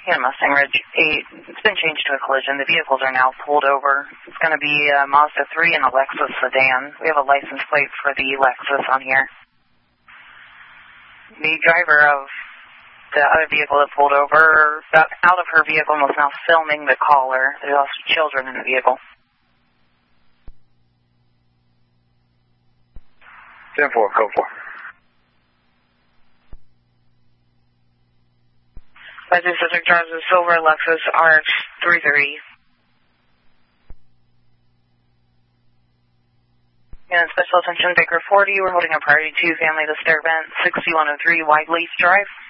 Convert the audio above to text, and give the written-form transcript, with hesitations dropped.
Yeah, Mustang Ridge 8. It's been changed to a collision. The vehicles are now pulled over. It's going to be a Mazda 3 and a Lexus sedan. We have a license plate for the Lexus on here. The driver of the other vehicle that pulled over got out of her vehicle and was now filming the caller. There's also children in the vehicle. 10-4, code 4. 526 drives a silver Lexus RX 33. And special attention, Baker 40, we're holding a priority 2 family disturbance, 6103 Wide Leaf Drive.